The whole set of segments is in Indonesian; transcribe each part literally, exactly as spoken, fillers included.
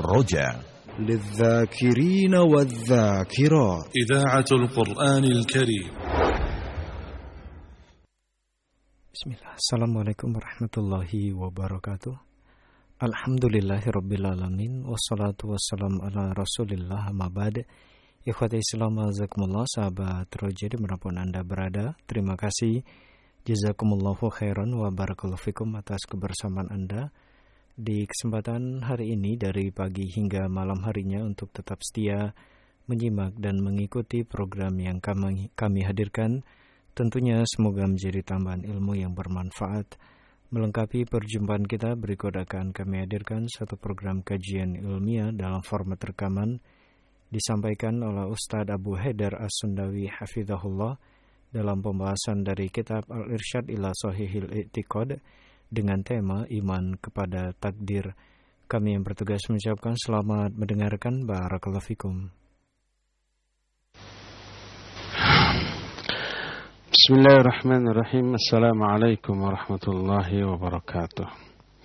الرجاء للذاكرين والذاكرات إذاعة القرآن الكريم. Bismillah. Assalamualaikum warahmatullahi wabarakatuh. Alhamdulillahirrabbilalamin. Wassalatu wassalamu ala rasulillah amma ba'd. Ikhwati Islam azakumullah, sahabat Roja dimanapun Anda berada, terima kasih jazakumullahu khairan wa barakallahu fikum atas kebersamaan Anda di kesempatan hari ini dari pagi hingga malam harinya untuk tetap setia menyimak dan mengikuti program yang kami, kami hadirkan. Tentunya semoga menjadi tambahan ilmu yang bermanfaat. Melengkapi perjumpaan kita, berikut akan kami hadirkan satu program kajian ilmiah dalam format rekaman disampaikan oleh Ustadz Abu Haidar As-Sundawi hafizahullah dalam pembahasan dari kitab Al-Irsyad ila Shahihil I'tiqad dengan tema iman kepada takdir. Kami yang bertugas mengucapkan selamat mendengarkan. Barakallahu fikum. Bismillahirrahmanirrahim. Assalamualaikum warahmatullahi wabarakatuh.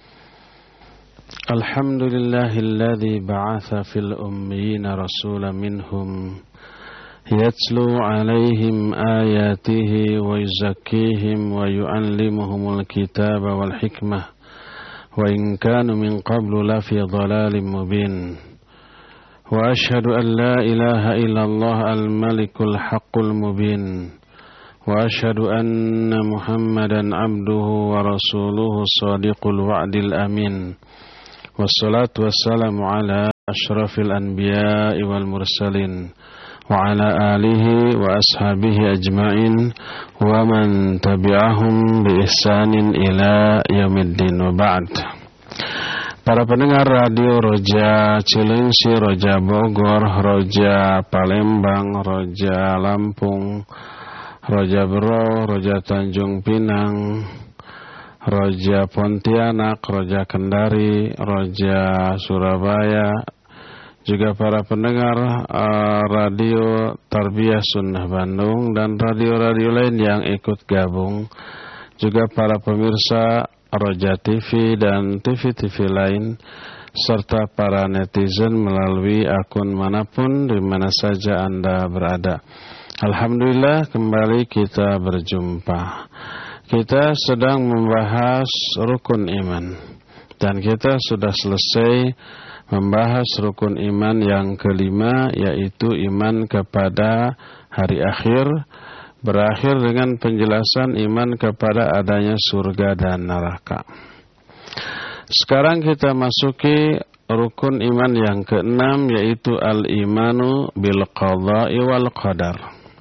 Alhamdulillahilladzi ba'atha fil ummiyina rasulan minhum yatslu 'alaihim ayatihi wa yuzakkihim wa yu'allimuhumul kitaba wal hikmah wa in kanu min qablu lafi dhalalin mubin. Wa ashhadu an la ilaha illallah al-malikul haqqul mubin. Wa ashhadu anna Muhammadan 'abduhu wa rasuluhu shadiqul wa'dil amin. Wassalatu wassalamu ala asyrafil anbiya'i wal mursalin wa ala alihi wa ashabihi ajma'in wa man tabi'ahum bi ihsanin ila yaumiddin wa ba'd. Para pendengar radio Roja Cilengsi, Roja Bogor, Roja Palembang, Roja Lampung, Roja Bero, Roja Tanjung Pinang, Roja Pontianak, Roja Kendari, Roja Surabaya, juga para pendengar uh, radio Tarbiyah Sunnah Bandung dan radio-radio lain yang ikut gabung, juga para pemirsa Roja T V dan T V-T V lain, serta para netizen melalui akun manapun di mana saja Anda berada. Alhamdulillah kembali kita berjumpa. Kita sedang membahas rukun iman dan kita sudah selesai membahas rukun iman yang kelima, yaitu iman kepada hari akhir, berakhir dengan penjelasan iman kepada adanya surga dan neraka. Sekarang kita masuki rukun iman yang keenam, yaitu al-imanu bil qada'i wal qadar.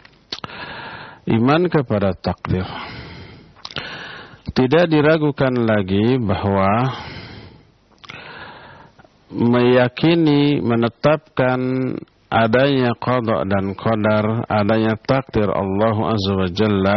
Iman kepada takdir. Tidak diragukan lagi bahwa meyakini, menetapkan adanya qada dan qadar, adanya takdir Allah Azza wa Jalla,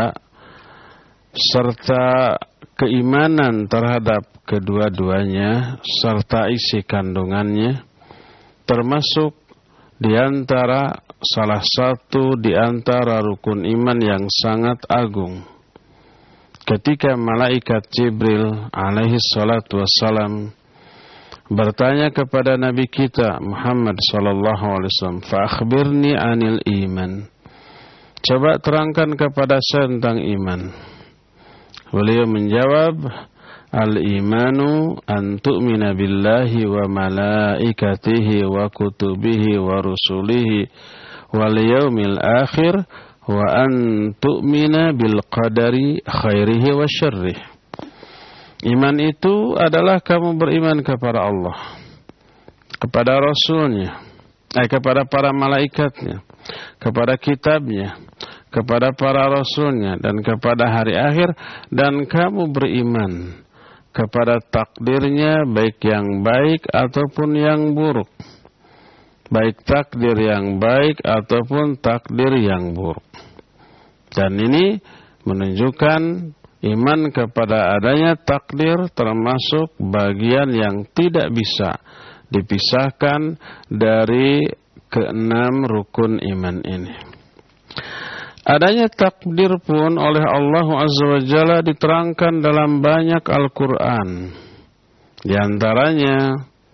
serta keimanan terhadap kedua-duanya serta isi kandungannya, termasuk di antara salah satu di antara rukun iman yang sangat agung. Ketika malaikat Jibril alaihi salatu wassalam bertanya kepada Nabi kita Muhammad sallallahu alaihi wasallam, "Fa akhbirni 'anil iman." Coba terangkan kepada saya tentang iman. Beliau menjawab, "Al-imanu an tu'mina billahi wa malaikatihi wa kutubihi wa rusulihi wal yaumil akhir wa an tu'mina bil qadari khairihi wa syarrihi." Iman itu adalah kamu beriman kepada Allah, kepada Rasulnya, eh, kepada para malaikatnya, kepada kitabnya, kepada para Rasulnya, dan kepada hari akhir, dan kamu beriman kepada takdirnya, baik yang baik ataupun yang buruk, baik takdir yang baik ataupun takdir yang buruk. Dan ini menunjukkan iman kepada adanya takdir termasuk bagian yang tidak bisa dipisahkan dari keenam rukun iman ini. Adanya takdir pun oleh Allah Azza wa Jalla diterangkan dalam banyak Al-Quran. Di antaranya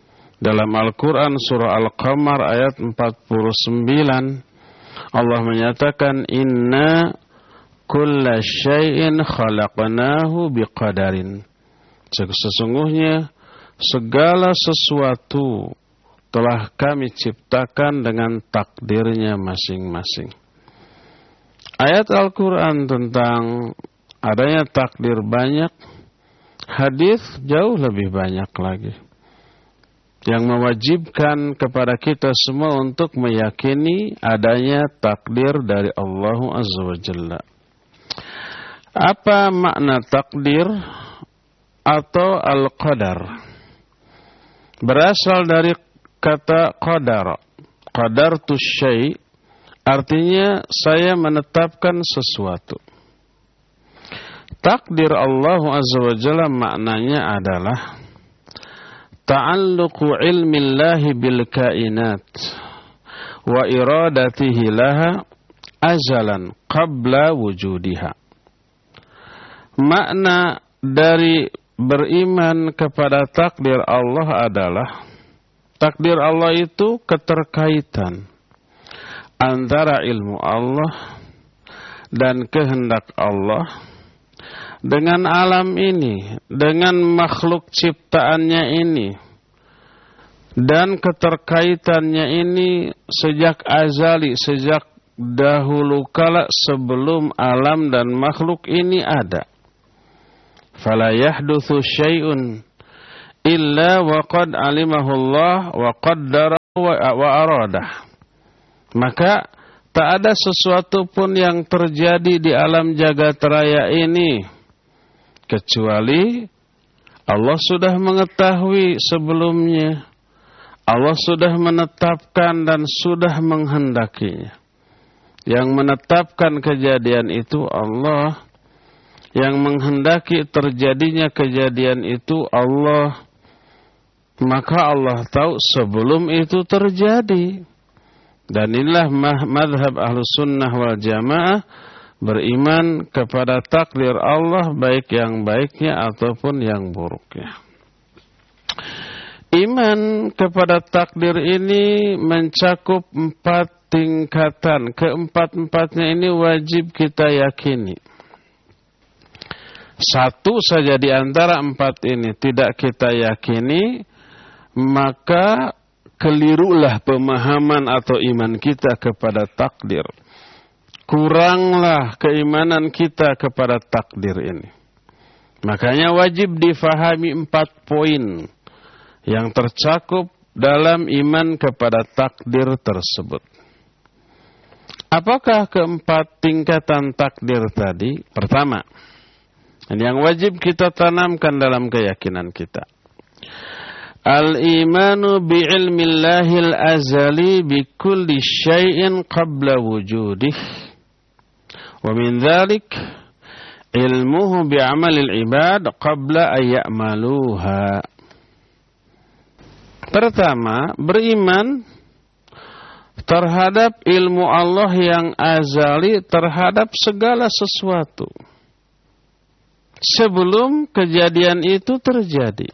Dalam Al-Quran surah Al-Qamar ayat empat puluh sembilan, Allah menyatakan, Inna kulla syai'in khalaqnahu biqadarin. Sesungguhnya segala sesuatu telah kami ciptakan dengan takdirnya masing-masing. Ayat Al-Quran tentang adanya takdir banyak, hadis jauh lebih banyak lagi, yang mewajibkan kepada kita semua untuk meyakini adanya takdir dari Allah Azza wa Jalla. Apa makna takdir atau al-qadar? Berasal dari kata qadar. Qadartu syai', artinya saya menetapkan sesuatu. Takdir Allah Azza wa Jalla maknanya adalah ta'alluqu ilmillahi bil kainat wa iradatihi laha azalan qabla wujudiha. Makna dari beriman kepada takdir Allah adalah, takdir Allah itu keterkaitan antara ilmu Allah dan kehendak Allah dengan alam ini, dengan makhluk ciptaannya ini, dan keterkaitannya ini sejak azali, sejak dahulu kala sebelum alam dan makhluk ini ada. Fala yahdutsu syai'un illa wa qad alimahu Allah wa qaddara wa aradah. Maka tak ada sesuatu pun yang terjadi di alam jagat raya ini kecuali Allah sudah mengetahui sebelumnya. Allah sudah menetapkan dan sudah menghendakinya. Yang menetapkan kejadian itu Allah, yang menghendaki terjadinya kejadian itu Allah. Maka Allah tahu sebelum itu terjadi. Dan inilah madhab Ahlus Sunnah wal Jamaah, beriman kepada takdir Allah, baik yang baiknya ataupun yang buruknya. Iman kepada takdir ini mencakup empat tingkatan. Keempat-empatnya ini wajib kita yakini. Satu saja di antara empat ini tidak kita yakini, maka kelirulah pemahaman atau iman kita kepada takdir. Kuranglah keimanan kita kepada takdir ini. Makanya wajib difahami empat poin yang tercakup dalam iman kepada takdir tersebut. Apakah keempat tingkatan takdir tadi? Pertama, yang wajib kita tanamkan dalam keyakinan kita, al-imanu bi'ilmillahil azali bi kulli syai'in qabla wujudih. Wa min dhalik ilmuhu bi'amalil ibad qabla ayya'maluha. Pertama, beriman terhadap ilmu Allah yang azali terhadap segala sesuatu sebelum kejadian itu terjadi.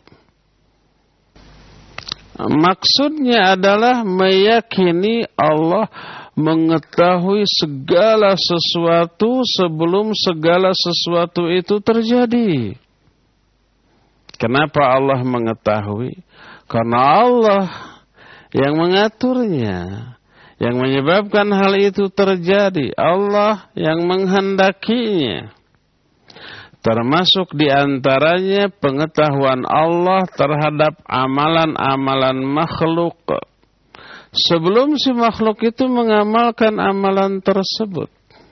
Maksudnya adalah meyakini Allah mengetahui segala sesuatu sebelum segala sesuatu itu terjadi. Kenapa Allah mengetahui? Karena Allah yang mengaturnya, yang menyebabkan hal itu terjadi. Allah yang menghendakinya. Termasuk diantaranya pengetahuan Allah terhadap amalan-amalan makhluk sebelum si makhluk itu mengamalkan amalan tersebut.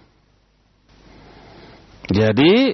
Jadi,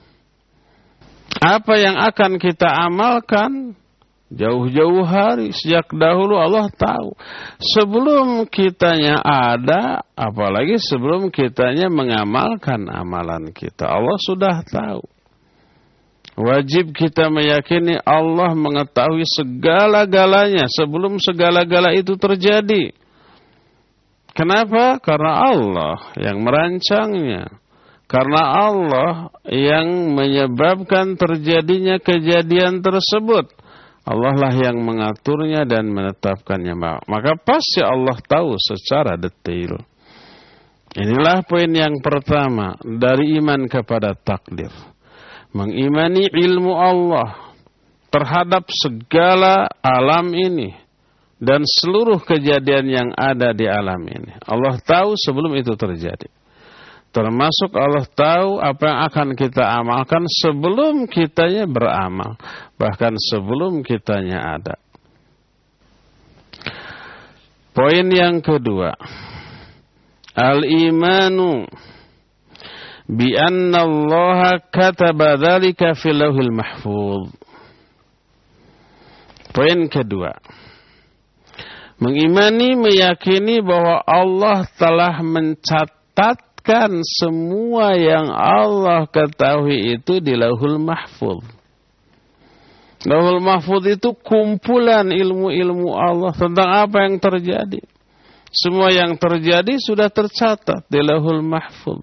apa yang akan kita amalkan jauh-jauh hari, sejak dahulu Allah tahu. Sebelum kitanya ada, apalagi sebelum kitanya mengamalkan amalan kita, Allah sudah tahu. Wajib kita meyakini Allah mengetahui segala-galanya sebelum segala-gala itu terjadi. Kenapa? Karena Allah yang merancangnya. Karena Allah yang menyebabkan terjadinya kejadian tersebut. Allah lah yang mengaturnya dan menetapkannya. Maka pasti Allah tahu secara detail. Inilah poin yang pertama dari iman kepada takdir. Mengimani ilmu Allah terhadap segala alam ini dan seluruh kejadian yang ada di alam ini. Allah tahu sebelum itu terjadi. Termasuk Allah tahu apa yang akan kita amalkan sebelum kitanya beramal. Bahkan sebelum kitanya ada. Poin yang kedua. Al-imanu bi anna Allah kataba dzalika fil lauhil mahfuz. Poin kedua. Mengimani, meyakini bahwa Allah telah mencatat kan semua yang Allah ketahui itu di Lauhul Mahfuz. Lauhul Mahfuz itu kumpulan ilmu-ilmu Allah tentang apa yang terjadi. Semua yang terjadi sudah tercatat di Lauhul Mahfuz.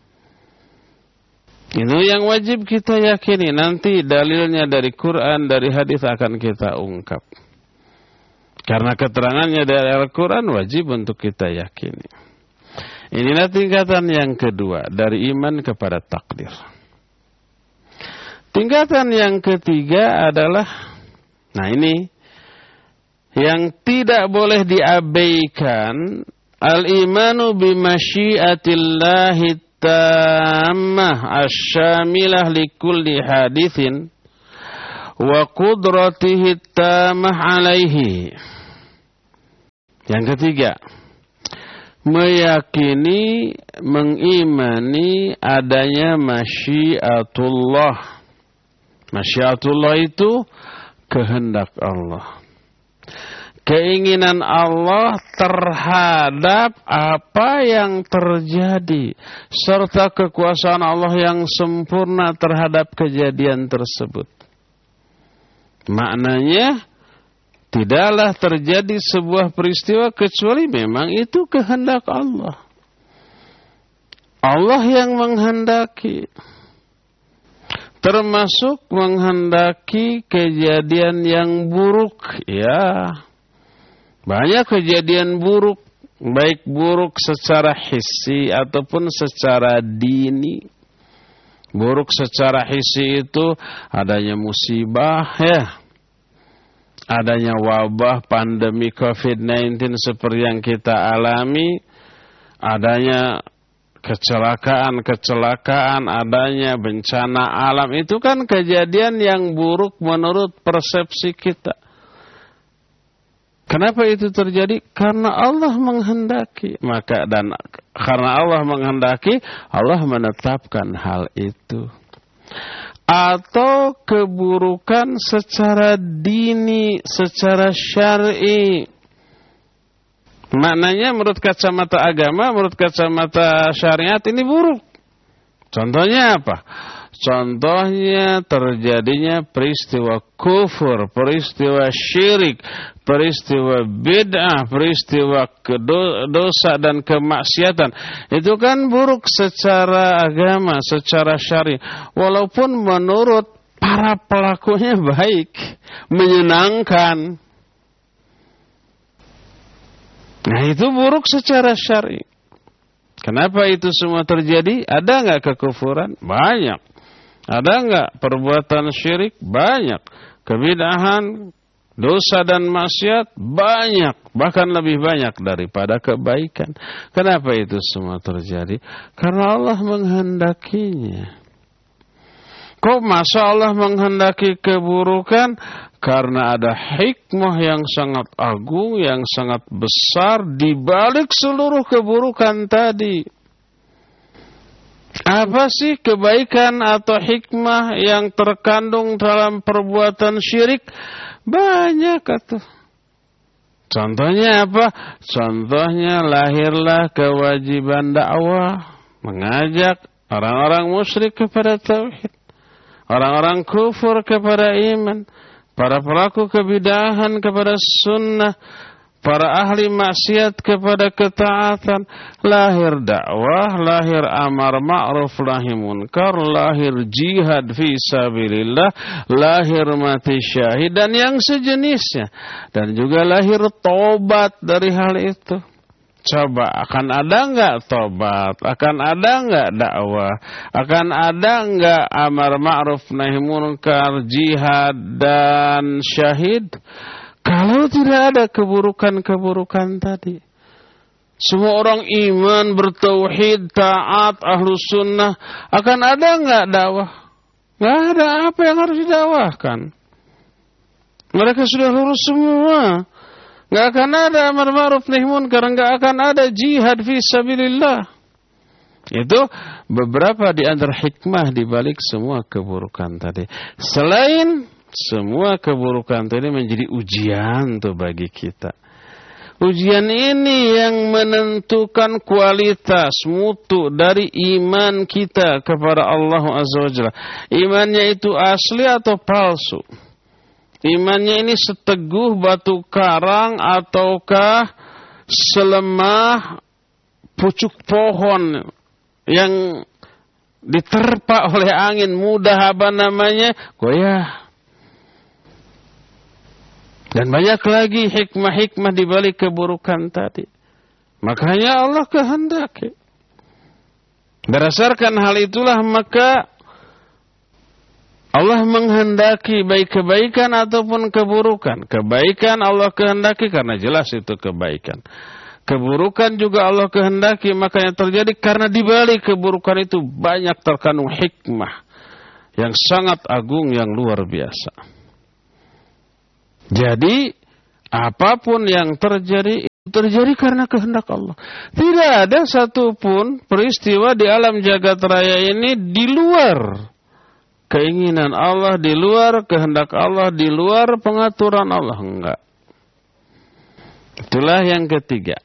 Itu yang wajib kita yakini. Nanti dalilnya dari Quran, dari hadis akan kita ungkap. Karena keterangannya dari Al-Quran wajib untuk kita yakini. Inilah tingkatan yang kedua dari iman kepada takdir. Tingkatan yang ketiga adalah, nah ini, yang tidak boleh diabaikan, al-imanu bimasyiatillahi tammah asyamilah likulli hadithin wa qudratihi tammah alaihi. Yang ketiga, meyakini, mengimani adanya masyiatullah. Masyiatullah itu kehendak Allah. Keinginan Allah terhadap apa yang terjadi. Serta kekuasaan Allah yang sempurna terhadap kejadian tersebut. Maknanya, tidaklah terjadi sebuah peristiwa kecuali memang itu kehendak Allah. Allah yang menghendaki. Termasuk menghendaki kejadian yang buruk. Ya, banyak kejadian buruk. Baik buruk secara hissi ataupun secara dini. Buruk secara hissi itu adanya musibah, ya. Adanya wabah pandemi covid sembilan belas seperti yang kita alami, adanya kecelakaan-kecelakaan, adanya bencana alam, itu kan kejadian yang buruk menurut persepsi kita. Kenapa itu terjadi? Karena Allah menghendaki. Maka dan karena Allah menghendaki, Allah menetapkan hal itu. Atau keburukan secara dini, secara syar'i. Maknanya menurut kacamata agama, menurut kacamata syariat ini buruk. Contohnya apa? Contohnya terjadinya peristiwa kufur, peristiwa syirik, peristiwa bid'ah, peristiwa dosa dan kemaksiatan. Itu kan buruk secara agama, secara syari. Walaupun menurut para pelakunya baik, menyenangkan. Nah itu buruk secara syari. Kenapa itu semua terjadi? Ada nggak kekufuran? Banyak. Ada enggak perbuatan syirik? Banyak. Kebid'ahan, dosa dan maksiat? Banyak. Bahkan lebih banyak daripada kebaikan. Kenapa itu semua terjadi? Karena Allah menghendakinya. Kok masa Allah menghendaki keburukan? Karena ada hikmah yang sangat agung, yang sangat besar di balik seluruh keburukan tadi. Apa sih kebaikan atau hikmah yang terkandung dalam perbuatan syirik? Banyak atuh. Contohnya apa? Contohnya lahirlah kewajiban dakwah, mengajak orang-orang musyrik kepada tauhid, orang-orang kufur kepada iman, para pelaku kebid'ahan kepada sunnah, para ahli maksiat kepada ketaatan, lahir dakwah, lahir amar ma'ruf nahi munkar, lahir jihad fi sabilillah, lahir mati syahid dan yang sejenisnya, dan juga lahir tobat dari hal itu. Coba, akan ada enggak tobat? Akan ada enggak dakwah? Akan ada enggak amar ma'ruf nahi munkar, jihad dan syahid? Kalau tidak ada keburukan-keburukan tadi. Semua orang iman, bertauhid, taat, ahlus sunnah, akan ada enggak dakwah? Enggak ada. Apa yang harus didakwahkan? Mereka sudah lurus semua. Enggak akan ada amar ma'ruf nahi munkar, enggak akan ada jihad fi sabilillah. Itu beberapa di antara hikmah di balik semua keburukan tadi. Selain semua keburukan tadi menjadi ujian tuh bagi kita. Ujian ini yang menentukan kualitas mutu dari iman kita kepada Allah Azza wa Jalla. Imannya itu asli atau palsu? Imannya ini seteguh batu karang ataukah selemah pucuk pohon yang diterpa oleh angin, mudah apa namanya, goyah. Dan banyak lagi hikmah-hikmah di balik keburukan tadi. Makanya Allah kehendaki. Berdasarkan hal itulah maka Allah menghendaki baik kebaikan ataupun keburukan. Kebaikan Allah kehendaki karena jelas itu kebaikan. Keburukan juga Allah kehendaki, makanya terjadi karena di balik keburukan itu banyak terkandung hikmah yang sangat agung, yang luar biasa. Jadi apapun yang terjadi, itu terjadi karena kehendak Allah. Tidak ada satupun peristiwa di alam jagat raya ini di luar keinginan Allah, di luar kehendak Allah, di luar pengaturan Allah. Enggak. Itulah yang ketiga.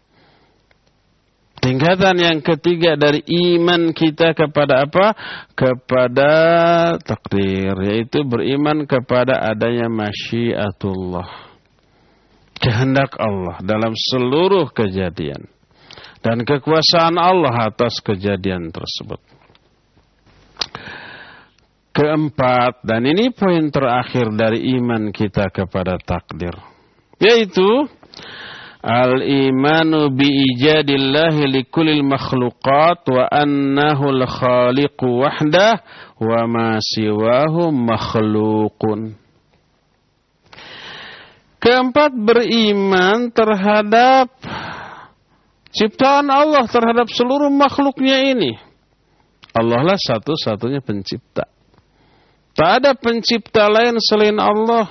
Tingkatan yang ketiga dari iman kita kepada apa? Kepada takdir. Yaitu beriman kepada adanya masyiatullah. Kehendak Allah dalam seluruh kejadian. Dan kekuasaan Allah atas kejadian tersebut. Keempat, dan ini poin terakhir dari iman kita kepada takdir, yaitu al-imanu bi-ijadillahi likulil makhluqat wa annahu al-khaliqu wahdah wa ma siwahu makhluqun. Keempat, beriman terhadap ciptaan Allah, terhadap seluruh makhluknya ini. Allah lah satu-satunya pencipta. Tak ada pencipta lain selain Allah.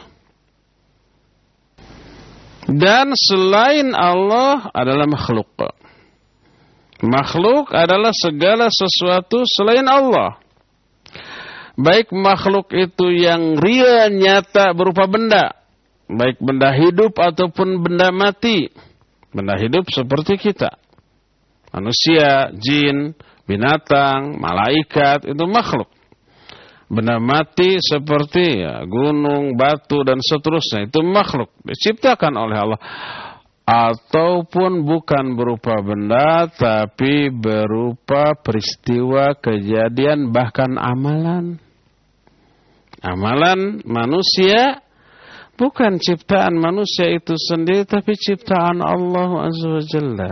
Dan selain Allah adalah makhluk. Makhluk adalah segala sesuatu selain Allah. Baik makhluk itu yang real, nyata, berupa benda. Baik benda hidup ataupun benda mati. Benda hidup seperti kita. Manusia, jin, binatang, malaikat, itu makhluk. Benda mati seperti ya, gunung, batu, dan seterusnya. Itu makhluk. Diciptakan oleh Allah. Ataupun bukan berupa benda, tapi berupa peristiwa, kejadian, bahkan amalan. Amalan manusia bukan ciptaan manusia itu sendiri, tapi ciptaan Allah Azza wa Jalla.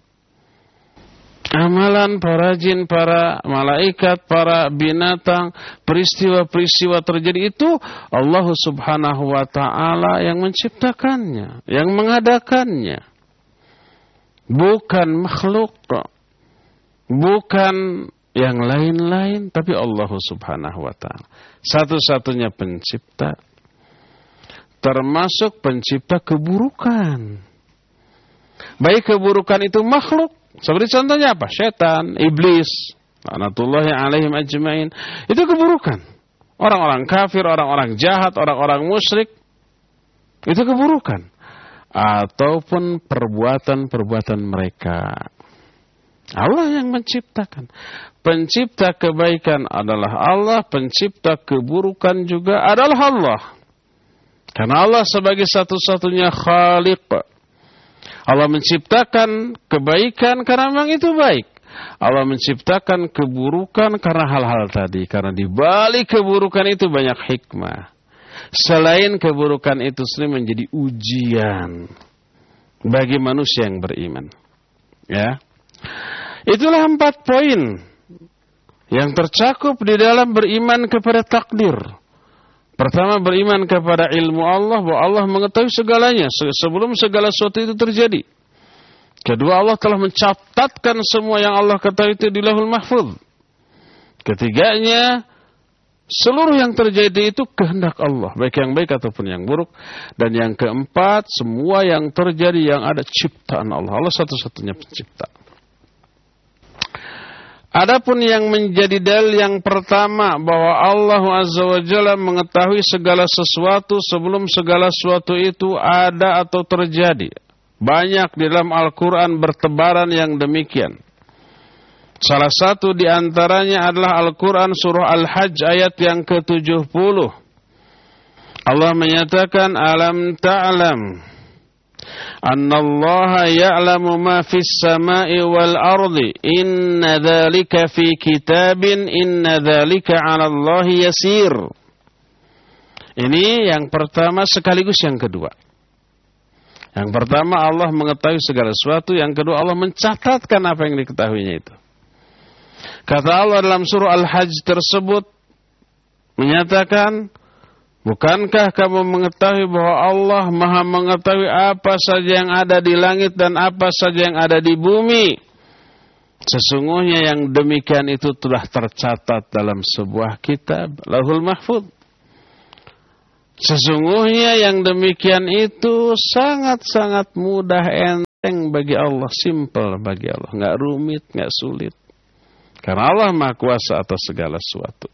Amalan para jin, para malaikat, para binatang, peristiwa-peristiwa terjadi itu Allah Subhanahu wa ta'ala yang menciptakannya, yang mengadakannya. Bukan makhluk, bukan yang lain-lain, tapi Allah Subhanahu wa ta'ala. Satu-satunya pencipta, termasuk pencipta keburukan. Baik keburukan itu makhluk, seperti contohnya apa? Setan, iblis, laknatullahi alaihim ajmain. Itu keburukan. Orang-orang kafir, orang-orang jahat, orang-orang musyrik. Itu keburukan. Ataupun perbuatan-perbuatan mereka. Allah yang menciptakan. Pencipta kebaikan adalah Allah. Pencipta keburukan juga adalah Allah. Karena Allah sebagai satu-satunya khaliq. Allah menciptakan kebaikan karena memang itu baik. Allah menciptakan keburukan karena hal-hal tadi. Karena di balik keburukan itu banyak hikmah. Selain keburukan itu sendiri menjadi ujian bagi manusia yang beriman. Ya, itulah empat poin yang tercakup di dalam beriman kepada takdir. Pertama, beriman kepada ilmu Allah, bahwa Allah mengetahui segalanya sebelum segala sesuatu itu terjadi. Kedua, Allah telah mencatatkan semua yang Allah ketahui itu di Lauhul Mahfuz. Ketiganya, seluruh yang terjadi itu kehendak Allah, baik yang baik ataupun yang buruk. Dan yang keempat, semua yang terjadi yang ada ciptaan Allah. Allah satu-satunya pencipta. Adapun yang menjadi dalil yang pertama, bahwa Allah Azza wa Jalla mengetahui segala sesuatu sebelum segala sesuatu itu ada atau terjadi. Banyak di dalam Al-Quran bertebaran yang demikian. Salah satu di antaranya adalah Al-Quran surah Al-Hajj ayat yang ke tujuh puluh. Allah menyatakan, Alam ta'lam anna Allah ya'lamu ma fis sama'i wal ardi, inna dhalika fi kitabin, inna dhalika 'ala Allah yasir. Ini yang pertama sekaligus yang kedua. Yang pertama, Allah mengetahui segala sesuatu. Yang kedua, Allah mencatatkan apa yang diketahuinya itu. Kata Allah dalam surah Al-Hajj tersebut, menyatakan, bukankah kamu mengetahui bahwa Allah maha mengetahui apa saja yang ada di langit dan apa saja yang ada di bumi? Sesungguhnya yang demikian itu telah tercatat dalam sebuah kitab, Lauhul Mahfuz. Sesungguhnya yang demikian itu sangat-sangat mudah, enteng bagi Allah, simple bagi Allah, nggak rumit, nggak sulit. Karena Allah Maha Kuasa atas segala sesuatu.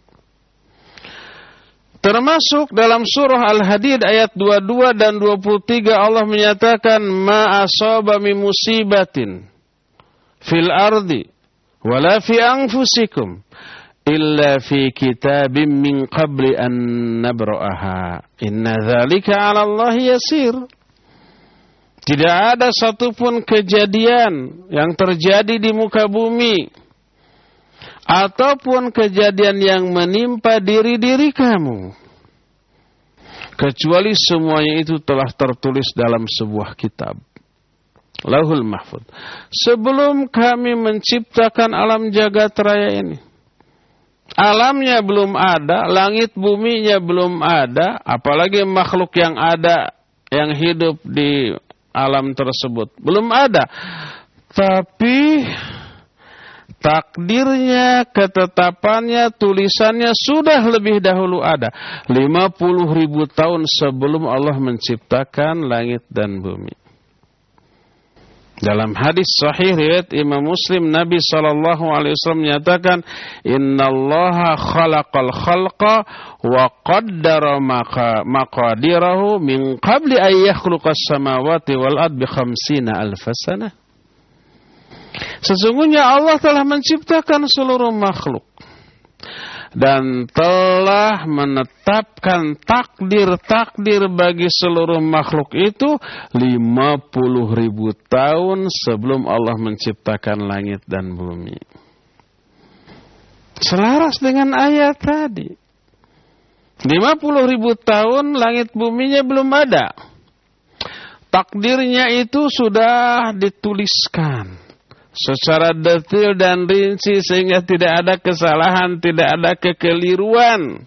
Termasuk dalam surah Al-Hadid ayat dua puluh dua dan dua puluh tiga, Allah menyatakan, ma asaba min musibatin fil ardi wala fi anfusikum illa fi kitabim min qabli an nabra'aha, inna dzalika 'ala Allah yasir. Tidak ada satupun kejadian yang terjadi di muka bumi ataupun kejadian yang menimpa diri-diri kamu, kecuali semuanya itu telah tertulis dalam sebuah kitab, Lauhul Mahfuz, sebelum kami menciptakan alam jagat raya ini. Alamnya belum ada, langit buminya belum ada, apalagi makhluk yang ada, yang hidup di alam tersebut belum ada. Tapi takdirnya, ketetapannya, tulisannya sudah lebih dahulu ada. lima puluh ribu tahun sebelum Allah menciptakan langit dan bumi. Dalam hadis sahih riwayat Imam Muslim, Nabi sallallahu alaihi wasallam menyatakan, innallaha khalaqal khalqa wa qaddara maqadirahu min qabli an yakhluqas samawati wal ard bi khamsina alf sanah. Sesungguhnya Allah telah menciptakan seluruh makhluk dan telah menetapkan takdir-takdir bagi seluruh makhluk itu lima puluh ribu tahun sebelum Allah menciptakan langit dan bumi. Selaras dengan ayat tadi. lima puluh ribu tahun langit buminya belum ada. Takdirnya itu sudah dituliskan secara detail dan rinci sehingga tidak ada kesalahan, tidak ada kekeliruan.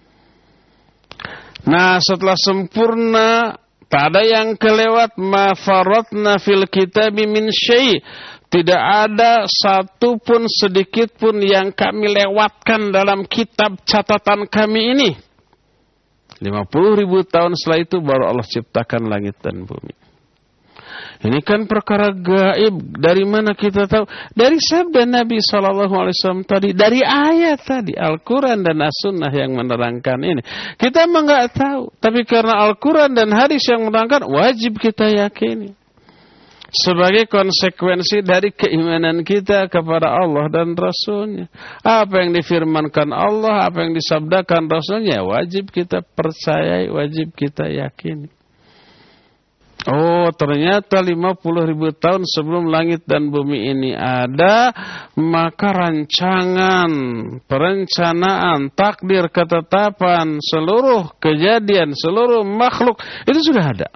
Nah, setelah sempurna, tak ada yang kelewat. Ma faratna fil kitabi min syai'. Tidak ada satu pun sedikit pun yang kami lewatkan dalam kitab catatan kami ini. lima puluh ribu tahun setelah itu baru Allah ciptakan langit dan bumi. Ini kan perkara gaib. Dari mana kita tahu? Dari sabda Nabi shallallahu alaihi wasallam tadi, dari ayat tadi, Al-Quran dan As-Sunnah yang menerangkan ini. Kita memang nggak tahu, tapi karena Al-Quran dan hadis yang menerangkan, wajib kita yakini. Sebagai konsekuensi dari keimanan kita kepada Allah dan Rasulnya. Apa yang difirmankan Allah, apa yang disabdakan Rasulnya, wajib kita percayai, wajib kita yakini. Oh, ternyata lima puluh ribu tahun sebelum langit dan bumi ini ada, maka rancangan, perencanaan, takdir, ketetapan, seluruh kejadian, seluruh makhluk itu sudah ada.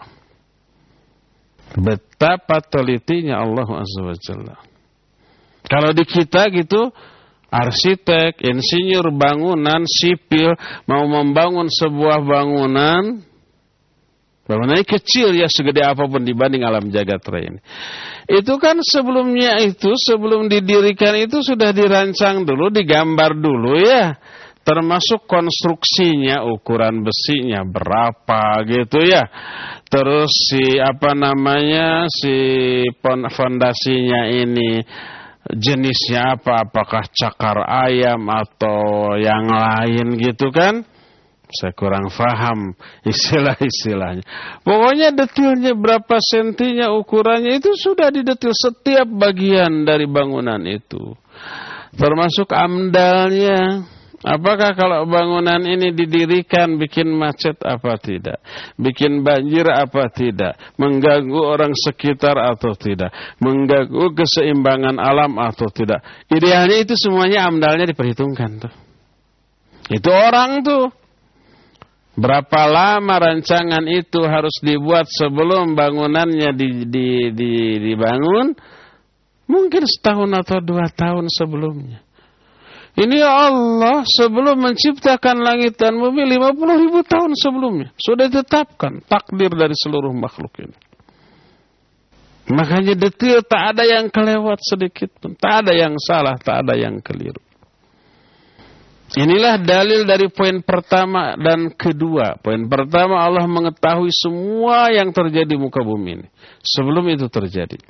Betapa telitinya Allah Azza wa Jalla. Kalau di kita gitu, arsitek, insinyur bangunan, sipil, mau membangun sebuah bangunan, bangunannya kecil ya, segede apapun dibanding alam jagat raya ini. Itu kan sebelumnya itu, sebelum didirikan itu sudah dirancang dulu, digambar dulu ya. Termasuk konstruksinya, ukuran besinya berapa gitu ya. Terus si apa namanya, si fondasinya ini jenisnya apa, apakah cakar ayam atau yang lain gitu kan. Saya kurang paham istilah-istilahnya. Pokoknya detailnya berapa sentinya, ukurannya itu sudah didetil setiap bagian dari bangunan itu. Termasuk amdalnya. Apakah kalau bangunan ini didirikan bikin macet apa tidak? Bikin banjir apa tidak? Mengganggu orang sekitar atau tidak? Mengganggu keseimbangan alam atau tidak? Idealnya itu semuanya amdalnya diperhitungkan tuh. Itu orang tuh. Berapa lama rancangan itu harus dibuat sebelum bangunannya di, di, di, dibangun? Mungkin setahun atau dua tahun sebelumnya. Ini Allah sebelum menciptakan langit dan bumi lima puluh ribu tahun sebelumnya. Sudah ditetapkan takdir dari seluruh makhluk ini. Makanya detil, tak ada yang kelewat sedikit pun. Tak ada yang salah, tak ada yang keliru. Inilah dalil dari poin pertama dan kedua. Poin pertama, Allah mengetahui semua yang terjadi di muka bumi ini sebelum itu terjadi.